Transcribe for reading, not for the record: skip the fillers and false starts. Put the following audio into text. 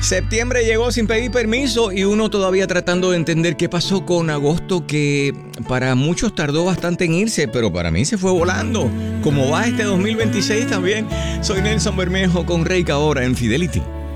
Septiembre llegó sin pedir permiso y uno todavía tratando de entender qué pasó con agosto, que para muchos tardó bastante en irse, pero para mí se fue volando. Como va este 2026 también. Soy Nelson Bermejo con Rey Ahora en Fidelity.